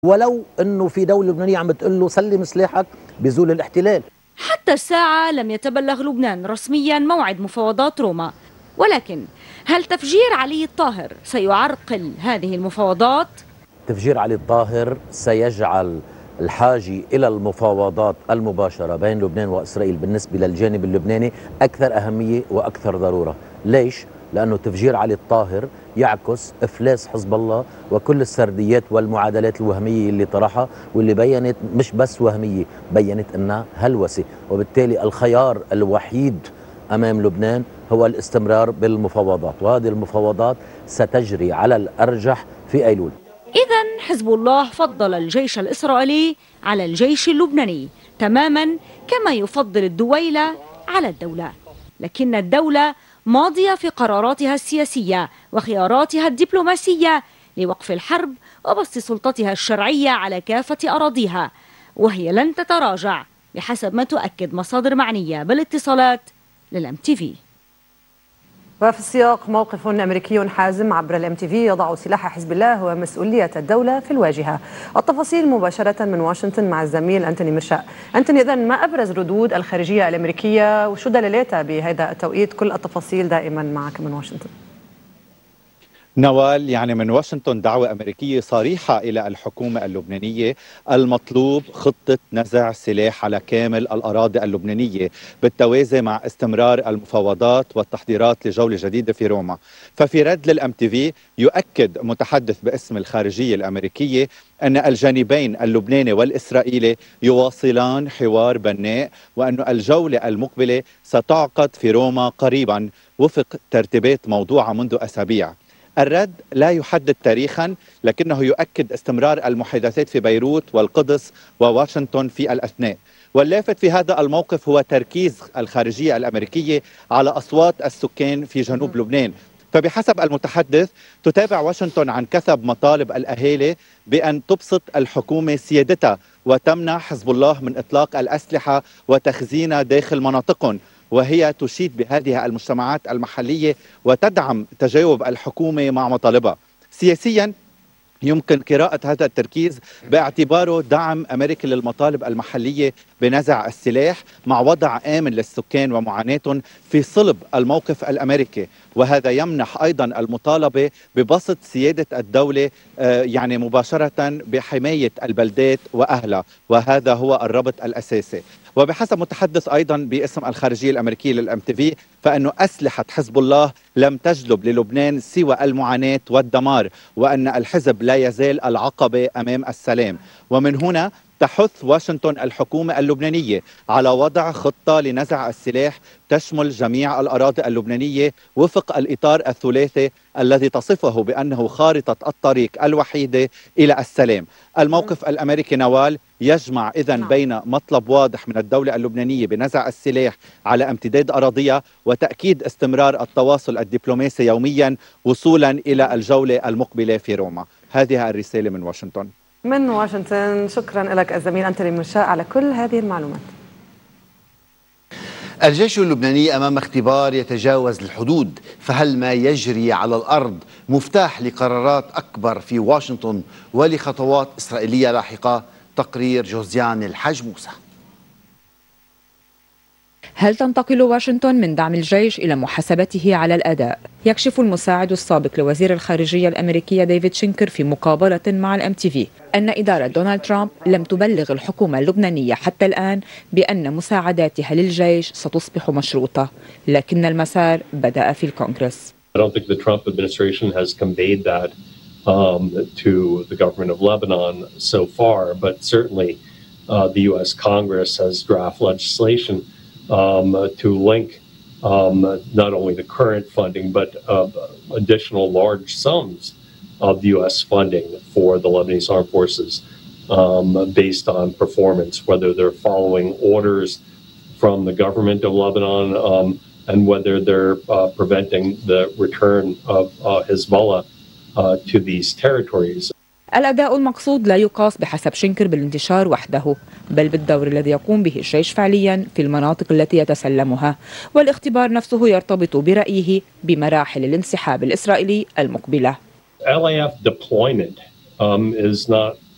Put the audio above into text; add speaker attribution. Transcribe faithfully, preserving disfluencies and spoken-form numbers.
Speaker 1: ولو أنه في دولة لبنانية عم بتقول له سلم سلاحك بزول الاحتلال.
Speaker 2: حتى الساعة لم يتبلغ لبنان رسميا موعد مفاوضات روما، ولكن هل تفجير علي الطاهر سيعرقل هذه المفاوضات؟
Speaker 1: تفجير علي الطاهر سيجعل الحاجة إلى المفاوضات المباشرة بين لبنان وإسرائيل بالنسبة للجانب اللبناني أكثر أهمية وأكثر ضرورة. ليش؟ لأنه تفجير علي الطاهر يعكس إفلاس حزب الله وكل السرديات والمعادلات الوهمية اللي طرحها، واللي بيّنت مش بس وهمية، بيّنت أنها هلوسة، وبالتالي الخيار الوحيد أمام لبنان هو الاستمرار بالمفاوضات، وهذه المفاوضات ستجري على الأرجح في أيلول.
Speaker 2: إذن حزب الله فضل الجيش الإسرائيلي على الجيش اللبناني تماما كما يفضل الدويلة على الدولة، لكن الدولة ماضية في قراراتها السياسية وخياراتها الدبلوماسية لوقف الحرب وبسط سلطتها الشرعية على كافة أراضيها، وهي لن تتراجع بحسب ما تؤكد مصادر معنية بالاتصالات للام تي في.
Speaker 3: وفي السياق موقف أمريكي حازم عبر الام تي في يضع سلاح حزب الله ومسؤولية الدولة في الواجهة. التفاصيل مباشرة من واشنطن مع الزميل أنتوني مرشاء. أنتوني، إذن ما أبرز ردود الخارجية الأمريكية وشو دلالاتها بهذا التوقيت؟ كل التفاصيل دائما معك من واشنطن.
Speaker 4: نوال، يعني من واشنطن دعوة أمريكية صريحة إلى الحكومة اللبنانية، المطلوب خطة نزع سلاح على كامل الأراضي اللبنانية بالتوازي مع استمرار المفاوضات والتحضيرات لجولة جديدة في روما. ففي رد للام تي في يؤكد متحدث باسم الخارجية الأمريكية أن الجانبين اللبناني والإسرائيلي يواصلان حوار بناء، وأن الجولة المقبلة ستعقد في روما قريبا وفق ترتيبات موضوعة منذ أسابيع. الرد لا يحدد تاريخا، لكنه يؤكد استمرار المحادثات في بيروت والقدس وواشنطن في الأثناء. واللافت في هذا الموقف هو تركيز الخارجية الأمريكية على أصوات السكان في جنوب لبنان. فبحسب المتحدث تتابع واشنطن عن كثب مطالب الأهالي بأن تبسط الحكومة سيادتها وتمنع حزب الله من إطلاق الأسلحة وتخزينها داخل مناطقهم، وهي تشيد بهذه المجتمعات المحلية وتدعم تجاوب الحكومة مع مطالبها. سياسيا يمكن قراءة هذا التركيز باعتباره دعم أمريكي للمطالب المحلية بنزع السلاح مع وضع آمن للسكان ومعاناتهم في صلب الموقف الأمريكي، وهذا يمنح أيضا المطالبة ببسط سيادة الدولة يعني مباشرة بحماية البلدات وأهلها، وهذا هو الربط الأساسي. وبحسب متحدث أيضا باسم الخارجية الأمريكية للام تي في فإنه أسلحة حزب الله لم تجلب للبنان سوى المعاناة والدمار، وأن الحزب لا يزال العقبة أمام السلام. ومن هنا تحث واشنطن الحكومة اللبنانية على وضع خطة لنزع السلاح تشمل جميع الأراضي اللبنانية وفق الإطار الثلاثي الذي تصفه بأنه خارطة الطريق الوحيدة إلى السلام. الموقف الأمريكي نوال يجمع إذن بين مطلب واضح من الدولة اللبنانية بنزع السلاح على امتداد أراضيها وتأكيد استمرار التواصل الدبلوماسي يوميا وصولا إلى الجولة المقبلة في روما. هذه الرسالة من واشنطن.
Speaker 3: من واشنطن شكرا لك الزميل أنتوني مرشاء على كل هذه المعلومات.
Speaker 5: الجيش اللبناني أمام اختبار يتجاوز الحدود، فهل ما يجري على الأرض مفتاح لقرارات أكبر في واشنطن ولخطوات إسرائيلية لاحقة؟ تقرير جوزيان الحاج موسى.
Speaker 6: هل تنتقل واشنطن من دعم الجيش إلى محاسبته على الأداء؟ يكشف المساعد السابق لوزير الخارجية الأمريكية ديفيد شينكر في مقابلة مع الام تي في أن إدارة دونالد ترامب لم تبلغ الحكومة اللبنانية حتى الآن بأن مساعداتها للجيش ستصبح مشروطة، لكن المسار بدأ في الكونغرس.
Speaker 7: I don't think the Trump administration has conveyed that um, to the government of Lebanon so far, but certainly uh, the U S Congress has draft legislation Um, to link um, not only the current funding but uh, additional large sums of the U S funding for the Lebanese armed forces um, based on performance, whether they're following orders from the government of Lebanon um, and whether they're uh, preventing the return of uh, Hezbollah uh, to these territories.
Speaker 6: الأداء المقصود لا يقاس بحسب شينكر بالانتشار وحده، بل بالدور الذي يقوم به الجيش فعليا في المناطق التي يتسلمها، والاختبار نفسه يرتبط برأيه بمراحل الانسحاب الإسرائيلي المقبلة.
Speaker 7: L A F deployment um, is not